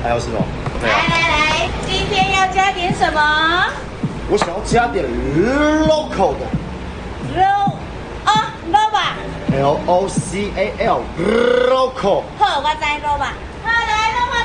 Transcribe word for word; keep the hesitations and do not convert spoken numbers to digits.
还有什么？ 来来来，今天要加点什么？ 我想要加点 local 的肉啊，肉吧。 ，L O C A L local。 好，我知肉吧。